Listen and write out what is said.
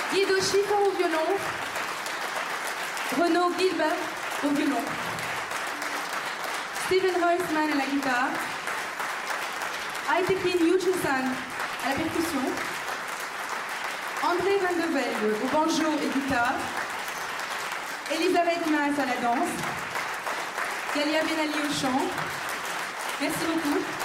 Guido Schiffer au violon, Renaud Gilbert au violon, Steven Reusman à la guitare, Aytekin Yuchusan à la percussion, André Van de Velde au banjo et guitare, Elisabeth Maas à la danse, Galia Benali au chant. Merci beaucoup.